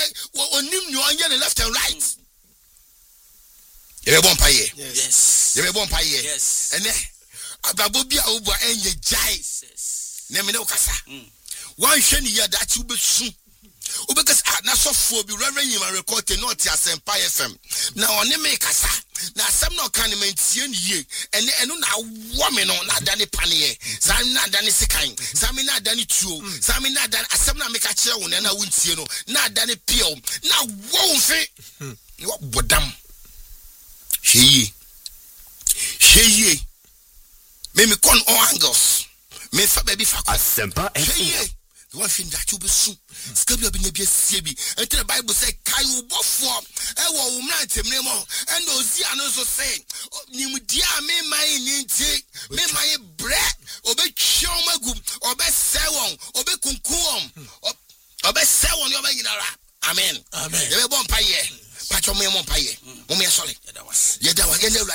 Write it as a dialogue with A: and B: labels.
A: onim ni onye left and right. You be bompa ye.
B: Yes.
A: You be bompa ye.
B: Yes.
A: Ene ababo bia wo bo enye jai. Na me ne ukasa. Wan hwe ni ya da chi ubesu. Ubekasa na sofo bi reverend yima record te not Asempa FM. Na one me kasa. Na asem na kan me ntie ni ye. Eno na wo me no na da ne pane. Sam na da ne sekan. Sam na da ne tuo. Sam na da asem na me ka kire wo na wo ntie no. Na da ne pio. Na wo mfe. Wo bodam. Sheye. Me con all angles. Me fa baby fa
C: Asempa FM.
A: the one thing that you be soon. Scabby be nebi sebi. Until the Bible say Kayu Bofo. Ewo umna temremo. And Ozia no so say Nimudia me my ninti. Me my bread. Obe chomagum. Obe sewon. Obe kunkuom. Obe sewon yoba yinara. Amen.
B: Amen.
A: Ebe bon paye. Pacho me mon paye. Mo me sole. Yeda was.